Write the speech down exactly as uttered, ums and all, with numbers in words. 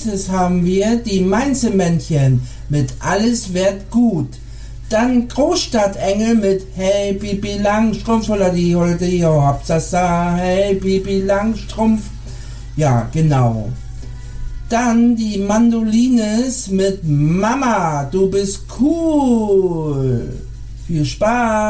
nächstes haben wir die Mainzelmännchen mit Alles wird gut. Dann Großstadtengel mit Hey Bibi Langstrumpf, holla die, holla die, ho, hopsasa, hey Bibi Langstrumpf. Ja, genau. Dann die Mandolines mit Mama, du bist cool. Viel Spaß.